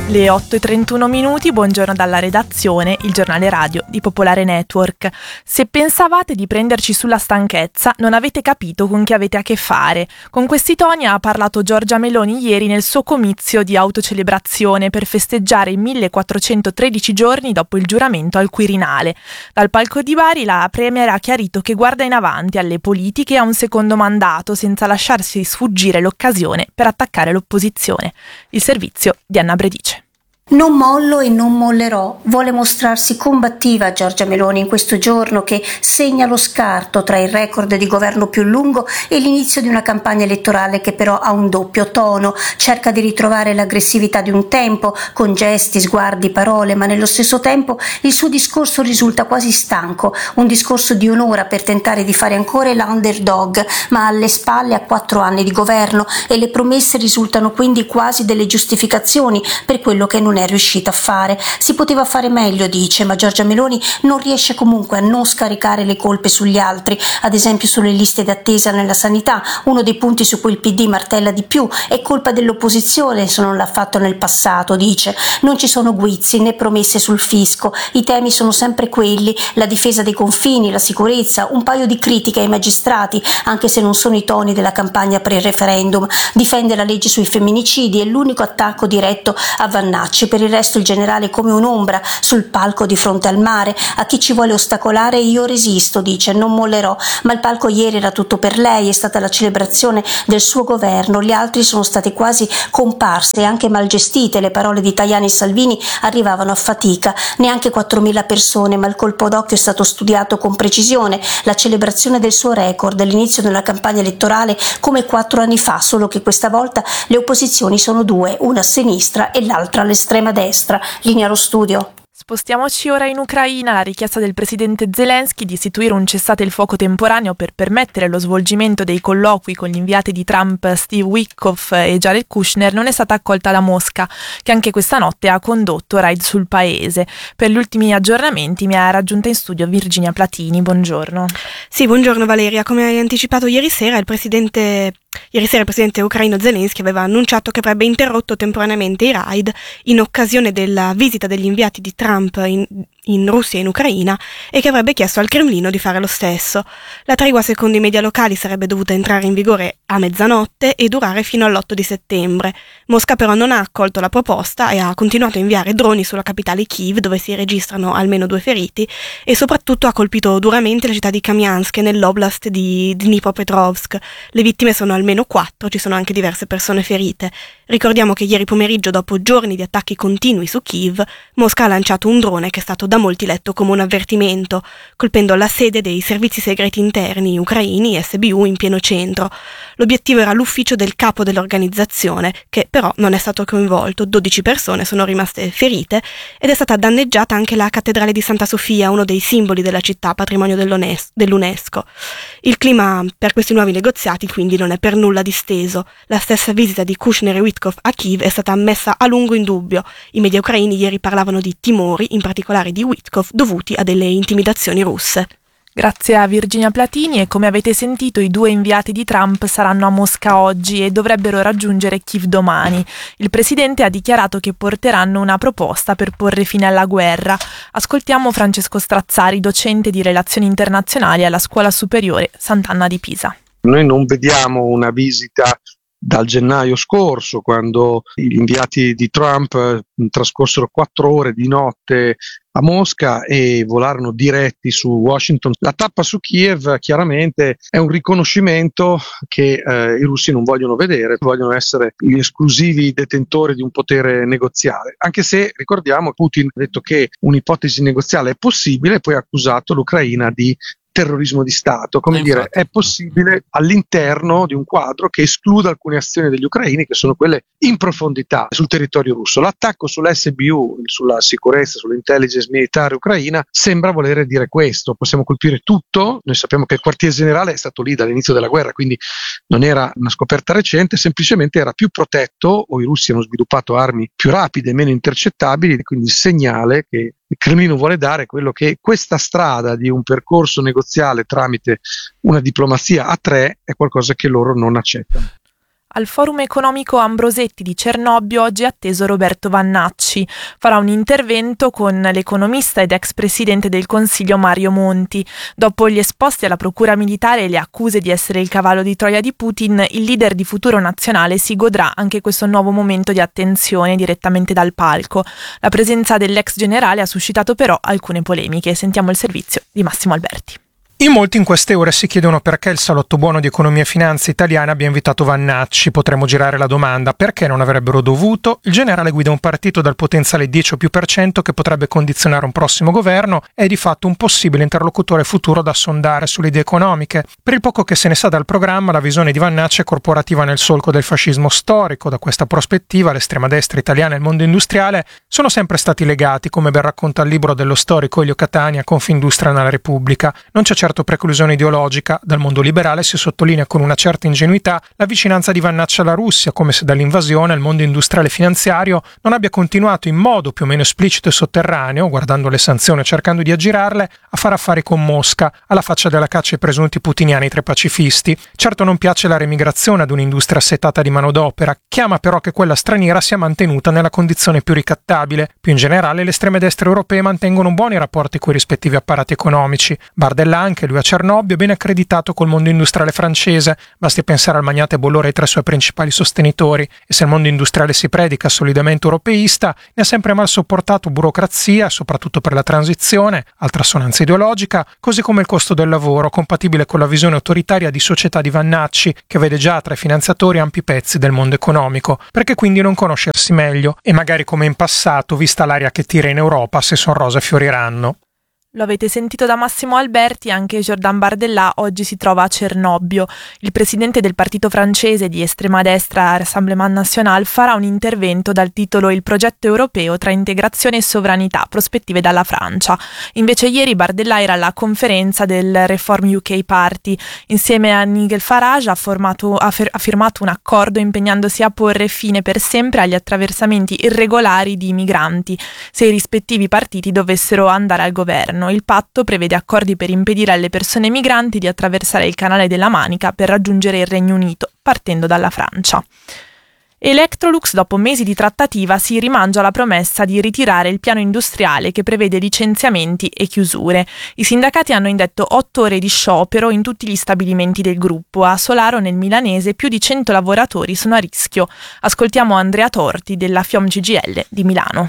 Le 8:31 minuti, buongiorno dalla redazione, il giornale radio di Popolare Network. Se pensavate di prenderci sulla stanchezza, non avete capito con chi avete a che fare. Con questi toni ha parlato Giorgia Meloni ieri nel suo comizio di autocelebrazione per festeggiare i 1413 giorni dopo il giuramento al Quirinale. Dal palco di Bari la Premier ha chiarito che guarda in avanti alle politiche e a un secondo mandato senza lasciarsi sfuggire l'occasione per attaccare l'opposizione. Il servizio di Anna Bredice. Non mollo e non mollerò, vuole mostrarsi combattiva Giorgia Meloni in questo giorno che segna lo scarto tra il record di governo più lungo e l'inizio di una campagna elettorale che però ha un doppio tono, cerca di ritrovare l'aggressività di un tempo con gesti, sguardi, parole, ma nello stesso tempo il suo discorso risulta quasi stanco, un discorso di un'ora per tentare di fare ancora l'underdog, ma alle spalle ha 4 anni di governo e le promesse risultano quindi quasi delle giustificazioni per quello che non è riuscita a fare. Si poteva fare meglio, dice, ma Giorgia Meloni non riesce comunque a non scaricare le colpe sugli altri, ad esempio sulle liste d'attesa nella sanità, uno dei punti su cui il PD martella di più. È colpa dell'opposizione se non l'ha fatto nel passato, dice. Non ci sono guizzi né promesse sul fisco, i temi sono sempre quelli, la difesa dei confini, la sicurezza, un paio di critiche ai magistrati, anche se non sono i toni della campagna pre-referendum. Difende la legge sui femminicidi, è l'unico attacco diretto a Vannacci. Per il resto il generale come un'ombra sul palco di fronte al mare. A chi ci vuole ostacolare io resisto, dice, non mollerò. Ma il palco ieri era tutto per lei, è stata la celebrazione del suo governo, gli altri sono state quasi comparse, anche mal gestite. Le parole di Tajani e Salvini arrivavano a fatica, neanche 4.000 persone, ma il colpo d'occhio è stato studiato con precisione, la celebrazione del suo record, l'inizio della campagna elettorale come 4 anni fa, solo che questa volta le opposizioni sono 2, una a sinistra e l'altra all'estrema destra. Linea allo studio. Spostiamoci ora in Ucraina. La richiesta del presidente Zelensky di istituire un cessate il fuoco temporaneo per permettere lo svolgimento dei colloqui con gli inviati di Trump Steve Witkoff e Jared Kushner non è stata accolta da Mosca, che anche questa notte ha condotto raid sul paese. Per gli ultimi aggiornamenti mi ha raggiunta in studio Virginia Platini. Buongiorno. Sì, buongiorno Valeria. Come hai anticipato ieri sera il presidente ucraino Zelensky aveva annunciato che avrebbe interrotto temporaneamente i raid in occasione della visita degli inviati di Trump in Russia e in Ucraina e che avrebbe chiesto al Cremlino di fare lo stesso. La tregua, secondo i media locali, sarebbe dovuta entrare in vigore a mezzanotte e durare fino all'8 di settembre. Mosca però non ha accolto la proposta e ha continuato a inviare droni sulla capitale Kiev, dove si registrano almeno 2 feriti, e soprattutto ha colpito duramente la città di Kamiansk nell'oblast di Dnipropetrovsk. Le vittime sono almeno 4, ci sono anche diverse persone ferite. Ricordiamo che ieri pomeriggio, dopo giorni di attacchi continui su Kiev, Mosca ha lanciato un drone che è stato da molti letto come un avvertimento, colpendo la sede dei servizi segreti interni ucraini, SBU, in pieno centro. L'obiettivo era l'ufficio del capo dell'organizzazione, che però non è stato coinvolto. 12 persone sono rimaste ferite ed è stata danneggiata anche la cattedrale di Santa Sofia, uno dei simboli della città, patrimonio dell'UNESCO. Il clima per questi nuovi negoziati quindi non è per nulla disteso. La stessa visita di Kushner e Witkoff a Kiev è stata messa a lungo in dubbio. I media ucraini ieri parlavano di timori, in particolare di Witkoff, dovuti a delle intimidazioni russe. Grazie a Virginia Platini. E come avete sentito, i 2 inviati di Trump saranno a Mosca oggi e dovrebbero raggiungere Kiev domani. Il presidente ha dichiarato che porteranno una proposta per porre fine alla guerra. Ascoltiamo Francesco Strazzari, docente di relazioni internazionali alla Scuola Superiore Sant'Anna di Pisa. Noi non vediamo una visita dal gennaio scorso, quando gli inviati di Trump trascorsero 4 ore di notte a Mosca e volarono diretti su Washington. La tappa su Kiev chiaramente è un riconoscimento che i russi non vogliono vedere, vogliono essere gli esclusivi detentori di un potere negoziale, anche se ricordiamo Putin ha detto che un'ipotesi negoziale è possibile e poi ha accusato l'Ucraina di terrorismo di Stato, come dire, è possibile all'interno di un quadro che escluda alcune azioni degli ucraini che sono quelle in profondità sul territorio russo. L'attacco sull'SBU, sulla sicurezza, sull'intelligence militare ucraina, sembra volere dire questo: possiamo colpire tutto. Noi sappiamo che il quartier generale è stato lì dall'inizio della guerra, quindi non era una scoperta recente, semplicemente era più protetto, o i russi hanno sviluppato armi più rapide, meno intercettabili, quindi il segnale che il Cremlino vuole dare è quello che questa strada di un percorso negoziale tramite una diplomazia a 3 è qualcosa che loro non accettano. Al Forum Economico Ambrosetti di Cernobbio oggi è atteso Roberto Vannacci. Farà un intervento con l'economista ed ex presidente del Consiglio Mario Monti. Dopo gli esposti alla procura militare e le accuse di essere il cavallo di Troia di Putin, il leader di Futuro Nazionale si godrà anche questo nuovo momento di attenzione direttamente dal palco. La presenza dell'ex generale ha suscitato però alcune polemiche. Sentiamo il servizio di Massimo Alberti. In molti in queste ore si chiedono perché il salotto buono di Economia e Finanza italiana abbia invitato Vannacci. Potremmo girare la domanda: perché non avrebbero dovuto? Il generale guida un partito dal potenziale 10 o più % che potrebbe condizionare un prossimo governo e è di fatto un possibile interlocutore futuro da sondare sulle idee economiche. Per il poco che se ne sa dal programma, la visione di Vannacci è corporativa nel solco del fascismo storico. Da questa prospettiva l'estrema destra italiana e il mondo industriale sono sempre stati legati, come ben racconta il libro dello storico Elio Catania, Confindustria nella Repubblica. Non c'è certo preclusione ideologica. Dal mondo liberale si sottolinea con una certa ingenuità la vicinanza di Vannacci alla Russia, come se dall'invasione il mondo industriale e finanziario non abbia continuato in modo più o meno esplicito e sotterraneo, guardando le sanzioni e cercando di aggirarle, a fare affari con Mosca, alla faccia della caccia ai presunti putiniani tra i pacifisti. Certo non piace la remigrazione ad un'industria assetata di manodopera, chiama però che quella straniera sia mantenuta nella condizione più ricattabile. Più in generale le estreme destre europee mantengono buoni rapporti coi rispettivi apparati economici. Bardella anche lui a Cernobbio è ben accreditato col mondo industriale francese, basti pensare al magnate Bolloré tra i suoi principali sostenitori, e se il mondo industriale si predica solidamente europeista, ne ha sempre mal sopportato burocrazia, soprattutto per la transizione, altra assonanza ideologica, così come il costo del lavoro, compatibile con la visione autoritaria di società di Vannacci, che vede già tra i finanziatori ampi pezzi del mondo economico, perché quindi non conoscersi meglio, e magari come in passato, vista l'aria che tira in Europa, se son rose fioriranno. Lo avete sentito da Massimo Alberti, anche Jordan Bardella oggi si trova a Cernobbio. Il presidente del partito francese di estrema destra Rassemblement National farà un intervento dal titolo Il progetto europeo tra integrazione e sovranità, prospettive dalla Francia. Invece ieri Bardella era alla conferenza del Reform UK Party. Insieme a Nigel Farage ha firmato un accordo impegnandosi a porre fine per sempre agli attraversamenti irregolari di migranti, se i rispettivi partiti dovessero andare al governo. Il patto prevede accordi per impedire alle persone migranti di attraversare il canale della Manica per raggiungere il Regno Unito, partendo dalla Francia. Electrolux, dopo mesi di trattativa, si rimangia la promessa di ritirare il piano industriale che prevede licenziamenti e chiusure. I sindacati hanno indetto 8 ore di sciopero in tutti gli stabilimenti del gruppo. A Solaro, nel milanese, più di 100 lavoratori sono a rischio. Ascoltiamo Andrea Torti della FIOM CGIL di Milano.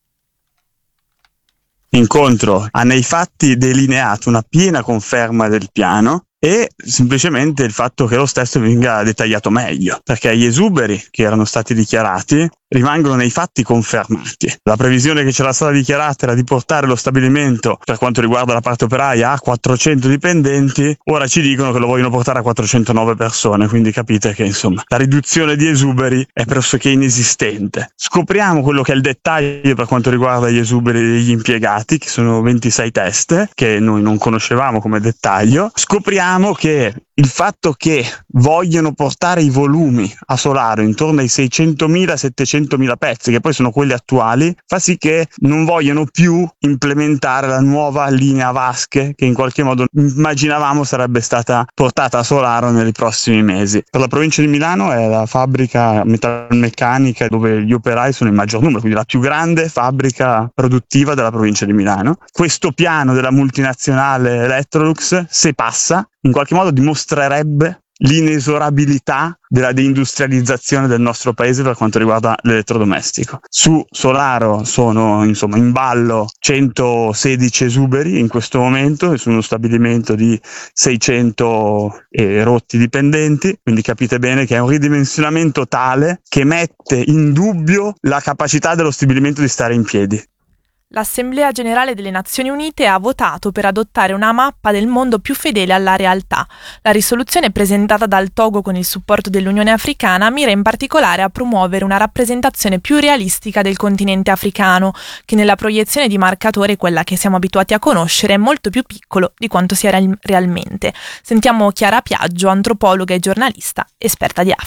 L'incontro ha nei fatti delineato una piena conferma del piano e semplicemente il fatto che lo stesso venga dettagliato meglio, perché gli esuberi che erano stati dichiarati rimangono nei fatti confermati. La previsione che c'era stata dichiarata era di portare lo stabilimento, per quanto riguarda la parte operaia, a 400 dipendenti, ora ci dicono che lo vogliono portare a 409 persone, quindi capite che insomma la riduzione di esuberi è pressoché inesistente. Scopriamo quello che è il dettaglio per quanto riguarda gli esuberi degli impiegati, che sono 26 teste, che noi non conoscevamo come dettaglio. Scopriamo che il fatto che vogliono portare i volumi a Solaro intorno ai 600.000-700.000 pezzi, che poi sono quelli attuali, fa sì che non vogliono più implementare la nuova linea vasche che in qualche modo immaginavamo sarebbe stata portata a Solaro nei prossimi mesi. Per la provincia di Milano è la fabbrica metalmeccanica dove gli operai sono in maggior numero, quindi la più grande fabbrica produttiva della provincia di Milano. Questo piano della multinazionale Electrolux, se passa, in qualche modo dimostrerebbe l'inesorabilità della deindustrializzazione del nostro paese per quanto riguarda l'elettrodomestico. Su Solaro sono insomma in ballo 116 esuberi in questo momento, su uno stabilimento di 600 e rotti dipendenti, quindi capite bene che è un ridimensionamento tale che mette in dubbio la capacità dello stabilimento di stare in piedi. L'Assemblea Generale delle Nazioni Unite ha votato per adottare una mappa del mondo più fedele alla realtà. La risoluzione presentata dal Togo con il supporto dell'Unione Africana mira in particolare a promuovere una rappresentazione più realistica del continente africano, che nella proiezione di marcatore, quella che siamo abituati a conoscere, è molto più piccolo di quanto sia realmente. Sentiamo Chiara Piaggio, antropologa e giornalista, esperta di Africa.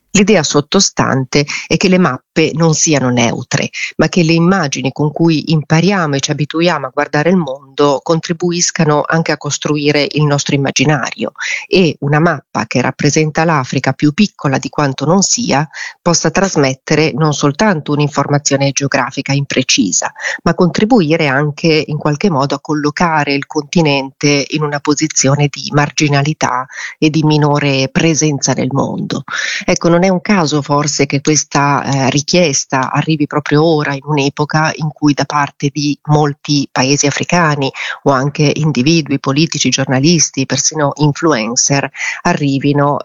L'idea sottostante è che le mappe non siano neutre, ma che le immagini con cui impariamo e ci abituiamo a guardare il mondo contribuiscano anche a costruire il nostro immaginario, e una mappa che rappresenta l'Africa più piccola di quanto non sia possa trasmettere non soltanto un'informazione geografica imprecisa, ma contribuire anche in qualche modo a collocare il continente in una posizione di marginalità e di minore presenza nel mondo. Ecco, non è un caso forse che questa richiesta arrivi proprio ora, in un'epoca in cui da parte di molti paesi africani o anche individui politici, giornalisti, persino influencer, arrivino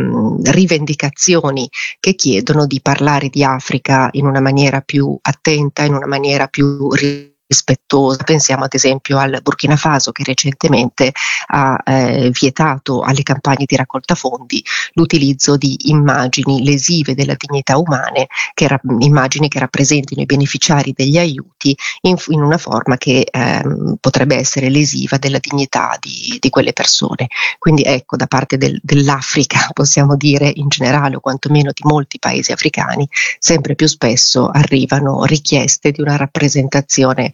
rivendicazioni che chiedono di parlare di Africa in una maniera più attenta, in una maniera più rispettosa. Pensiamo ad esempio al Burkina Faso, che recentemente ha vietato alle campagne di raccolta fondi l'utilizzo di immagini lesive della dignità umane, immagini che rappresentino i beneficiari degli aiuti in una forma che potrebbe essere lesiva della dignità di quelle persone. Quindi ecco, da parte dell'Africa, possiamo dire in generale, o quantomeno di molti paesi africani, sempre più spesso arrivano richieste di una rappresentazione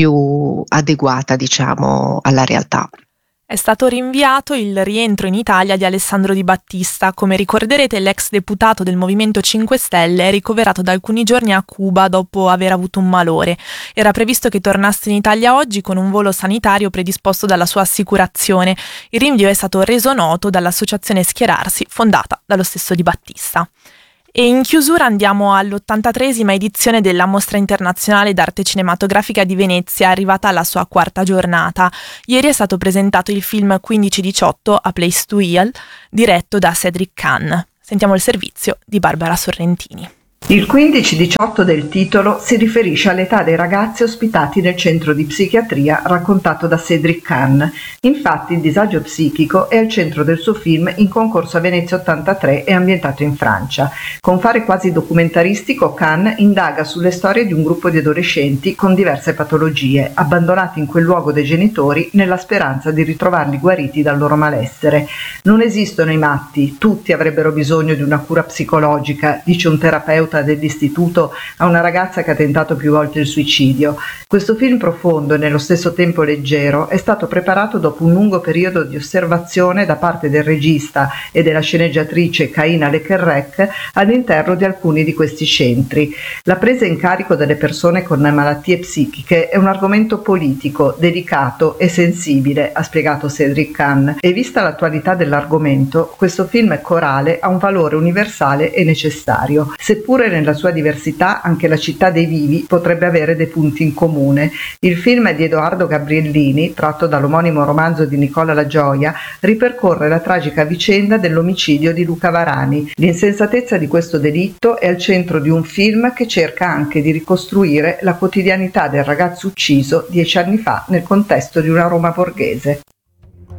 più adeguata, diciamo, alla realtà. È stato rinviato il rientro in Italia di Alessandro Di Battista. Come ricorderete, l'ex deputato del Movimento 5 Stelle è ricoverato da alcuni giorni a Cuba dopo aver avuto un malore. Era previsto che tornasse in Italia oggi con un volo sanitario predisposto dalla sua assicurazione. Il rinvio è stato reso noto dall'associazione Schierarsi, fondata dallo stesso Di Battista. E in chiusura andiamo all'83esima edizione della Mostra Internazionale d'Arte Cinematografica di Venezia, arrivata alla sua quarta giornata. Ieri è stato presentato il film 1518 A Place to Heal, diretto da Cedric Kahn. Sentiamo il servizio di Barbara Sorrentini. Il 15-18 del titolo si riferisce all'età dei ragazzi ospitati nel centro di psichiatria raccontato da Cedric Kahn. Infatti il disagio psichico è al centro del suo film in concorso a Venezia 83 e ambientato in Francia. Con fare quasi documentaristico, Kahn indaga sulle storie di un gruppo di adolescenti con diverse patologie, abbandonati in quel luogo dai genitori nella speranza di ritrovarli guariti dal loro malessere. Non esistono i matti, tutti avrebbero bisogno di una cura psicologica, dice un terapeuta dell'istituto a una ragazza che ha tentato più volte il suicidio. Questo film profondo e nello stesso tempo leggero è stato preparato dopo un lungo periodo di osservazione da parte del regista e della sceneggiatrice Kaina Lekerrek all'interno di alcuni di questi centri. La presa in carico delle persone con malattie psichiche è un argomento politico, delicato e sensibile, ha spiegato Cedric Kahn, e vista l'attualità dell'argomento, questo film corale ha un valore universale e necessario. Seppure nella sua diversità, anche La città dei vivi potrebbe avere dei punti in comune. Il film è di Edoardo Gabriellini, tratto dall'omonimo romanzo di Nicola La Gioia, ripercorre la tragica vicenda dell'omicidio di Luca Varani. L'insensatezza di questo delitto è al centro di un film che cerca anche di ricostruire la quotidianità del ragazzo ucciso 10 anni fa nel contesto di una Roma borghese.